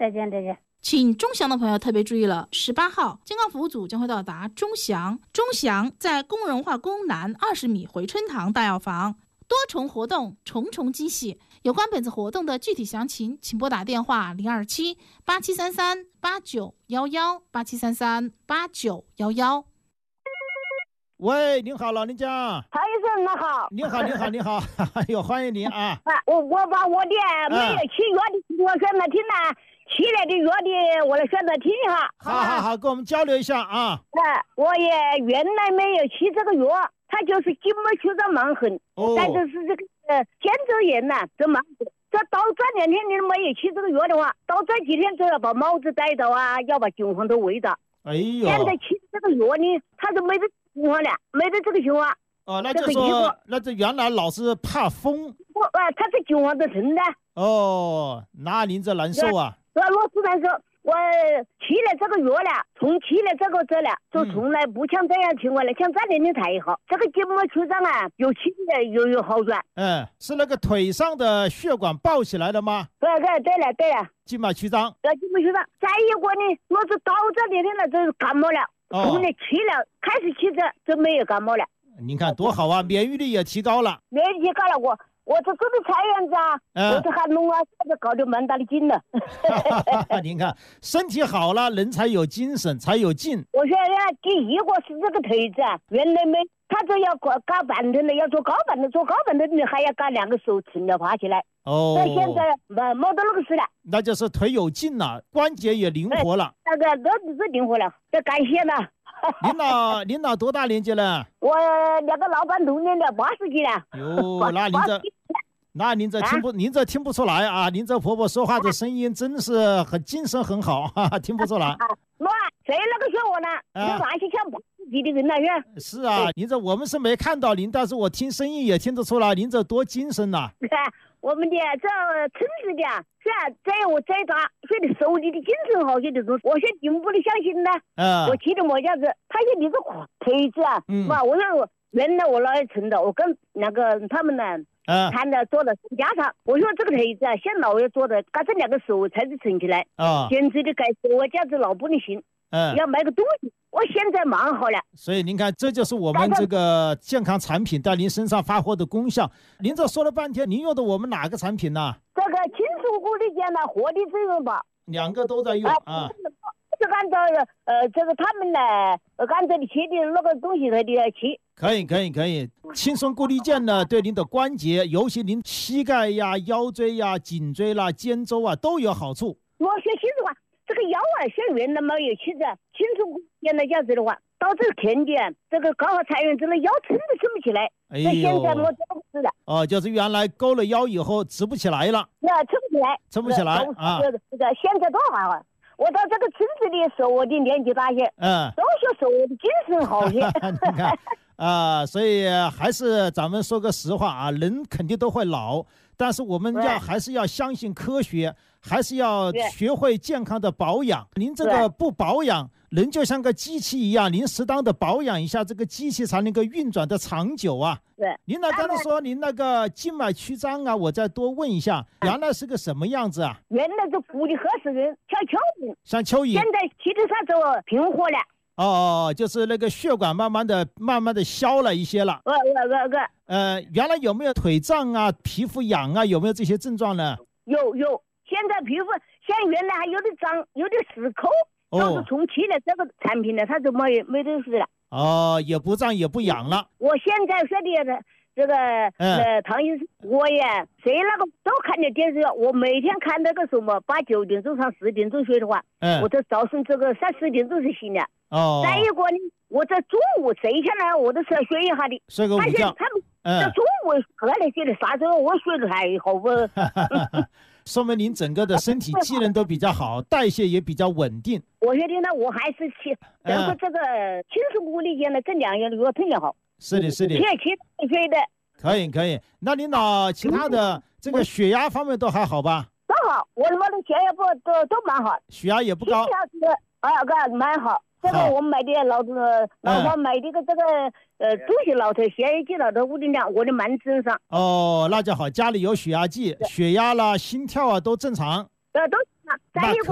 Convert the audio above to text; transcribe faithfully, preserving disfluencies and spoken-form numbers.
再见再见。 请钟祥的朋友特别注意了，十八号健康服务组将会到达钟祥，钟祥在工人化宫南二十米回春堂大药房，多重活动，重重惊喜。有关本次活动的具体详情，请拨打电话零二七八七三三八九幺幺八七三三八九幺幺。 喂，您好，老人家。 唐医生，你好。 您好，您好，您好，哎呦，欢迎您啊！ 啊，我我把我的没有起药的我选择听了，起来的药的我来选择听一下。 好好好，跟我们交流一下啊。 啊，我也原来没有起这个药，它就是筋膜曲张蛮横， 哦， 但就是这个呃肩周炎呐，这蛮横。这到这两天你没有起这个药的话，到这几天就要把帽子戴到啊，要把金黄都围着。 哎呦， 现在起这个药呢，它是没得情况的，没得这个情况。 哦，那就说，那这原来老是怕风。 我啊，它是金黄的成的。 哦，那您这难受啊。 我我是难受，我起了这个药了，从起了这个这了，就从来不像这样情况了，像这两天才好。这个筋膜曲张啊，有起的又有好转。 嗯，是那个腿上的血管爆起来了吗？ 对对对了对了， 筋膜曲张。 对，筋膜曲张。再一个呢，我是到这两天了，就是感冒了，从来起了，开始起这就没有感冒了。 您看多好啊，免疫力也提高了。 免疫力提高了，我我这这个菜园子啊， 嗯、 我这还弄啊，这搞得蛮大的劲了。 您看身体好了，人才有精神，才有劲。 我说呀，第一个是这个腿子啊，原来没，他这要搞搞板凳的，要做高板凳，做高板凳你还要搞两个手撑着爬起来。 哦， 那现在没没得那个事了。 那就是腿有劲了，关节也灵活了。 那个都是灵活了，这感谢呢。 您老您老多大年纪了？ 我那个老板同年的八十几了。 哟，那您这，那您这听不，啊、您这听不出来啊！您这婆婆说话的声音真是很精神很好，哈哈，听不出来。 妈、啊，谁那个说我呢？有哪些像八十几的人呢？ 是是啊，您这我们是没看到您，但是我听声音也听得出来，您这多精神呐！ 对，我们的这城市的啊，是啊，再我再大，说的手里的精神好些的东西，我先进步的相信呢。嗯，我提的么样子，他说你这腿子啊，嗯，妈，我说原来我老也成的，我跟那个他们呢。嗯，看着做的加上，我说这个腿子啊，像老爷做的，嘎这两个手才是撑起来啊，简直的该说我家子老不能行。嗯，要买个东西，我现在蛮好了。 所以您看，这就是我们这个健康产品在您身上发挥的功效。您这说了半天，您用的我们哪个产品呢？ 这个青松谷里讲呢，活力滋润吧， 两个都在用啊。 是按照呃这个他们呢，按照你切的那个东西来的切。 可以可以可以，轻松固力健呢，对您的关节，尤其您膝盖呀、腰椎呀、颈椎啦、肩周啊，都有好处。 我说心里话，这个腰啊，像原来没有气质，轻松固力健的样子的话，到这个天地，这个刚好菜园子的腰撑都撑不起来。哎呦，现在我这不是的。 哦，就是原来勾了腰以后直不起来了。 那撑不起来， 撑不起来啊。 这个现在多好啊！我到这个村子里时候，我的年纪大些，嗯，都说说我的精神好些。 你看啊、呃，所以还是咱们说个实话啊，人肯定都会老，但是我们要还是要相信科学，还是要学会健康的保养。您这个不保养，人就像个机器一样，您适当的保养一下，这个机器才能够运转的长久啊。 对， 您呢刚才说您那个静脉曲张啊，我再多问一下，原来是个什么样子啊？ 原来是骨力合适人，像蚯蚓， 像蚯蚓。 现在其实它就平和了。 哦，就是那个血管慢慢的、慢慢的消了一些了。 呃呃呃呃。 呃，原来有没有腿胀啊、皮肤痒啊？有没有这些症状呢？ 有有，现在皮肤像原来还有点脏，有点死抠，都是从起了这个产品呢，它就没没得事了。 哦，也不胀也不痒了。 我现在说的这个呃，唐医生，我也谁那个都看见电视，我每天看那个什么八九点钟上十点钟睡的话，嗯，我这早上这个三四点钟是醒的。哦。再一个呢，我在中午睡下来，我都是要睡一下的。 睡个午觉。 他们在中午喝那些的啥时候我睡得还好不？ 说明您整个的身体机能都比较好，代谢也比较稳定。 我觉得呢，我还是去，这个这个轻松固力健的这两样的药特别好。 是的，是的。 铁气血的。 可以，可以。那领导其他的这个血压方面都还好吧？ 都好，我他妈的血压不都都蛮好。 血压也不高。 啊，个蛮好。这个我们买的老老婆买的个这个呃猪血老头、血压计老头五点两，我的蛮正上。 哦，那就好，家里有血压计，血压啦、心跳啊都正常。 呃，都正常。再一个。